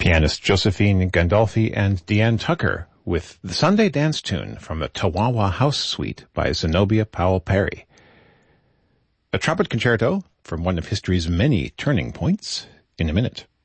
Pianist Josephine Gandolfi and Deanne Tucker with the Sunday Dance Tune from the Tawawa House Suite by Zenobia Powell Perry. A trumpet concerto from one of history's many turning points in a minute.